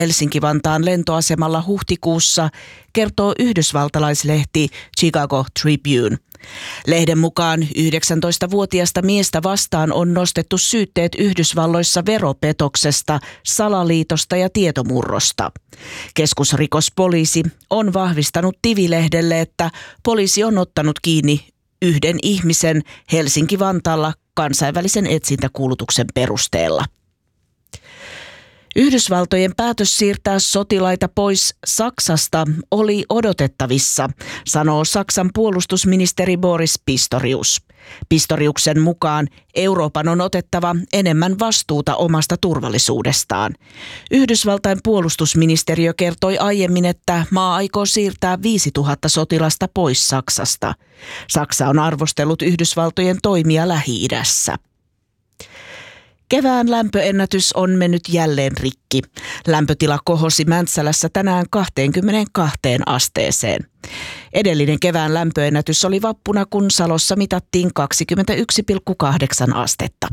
Helsinki-Vantaan lentoasemalla huhtikuussa, kertoo yhdysvaltalaislehti Chicago Tribune. Lehden mukaan 19-vuotiasta miestä vastaan on nostettu syytteet Yhdysvalloissa veropetoksesta, salaliitosta ja tietomurrosta. Keskusrikospoliisi on vahvistanut TIVI-lehdelle, että poliisi on ottanut kiinni yhden ihmisen Helsinki-Vantaalla kansainvälisen etsintäkuulutuksen perusteella. Yhdysvaltojen päätös siirtää sotilaita pois Saksasta oli odotettavissa, sanoo Saksan puolustusministeri Boris Pistorius. Pistoriuksen mukaan Euroopan on otettava enemmän vastuuta omasta turvallisuudestaan. Yhdysvaltain puolustusministeriö kertoi aiemmin, että maa aikoo siirtää 5000 sotilasta pois Saksasta. Saksa on arvostellut Yhdysvaltojen toimia Lähi-idässä. Kevään lämpöennätys on mennyt jälleen rikki. Lämpötila kohosi Mäntsälässä tänään 22 asteeseen. Edellinen kevään lämpöennätys oli vappuna, kun Salossa mitattiin 21,8 astetta.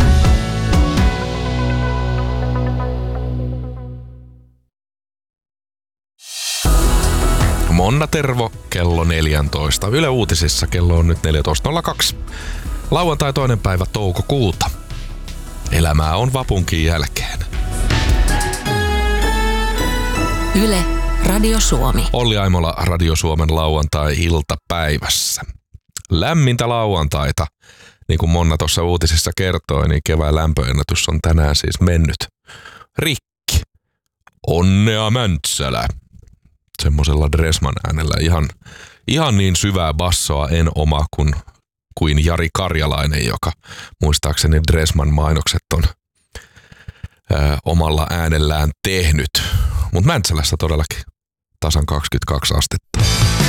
Monna Tervo, kello 14. Yle Uutisissa kello on nyt 14.02. Lauantai 2. päivä toukokuuta. Elämää on vapunkin jälkeen. Yle, Radio Suomi. Olli Aimola Radio Suomen lauantai-iltapäivässä. Lämmintä lauantaita, niin kuin Monna tuossa uutisissa kertoi, niin kevään lämpöennätys on tänään siis mennyt rikki. Onnea Mäntsälä! Semmoisella Dressman äänellä. Ihan niin syvää bassoa en oma kuin Jari Karjalainen, joka muistaakseni Dressman mainokset on omalla äänellään tehnyt. Mutta Mäntsälässä todellakin tasan 22 astetta.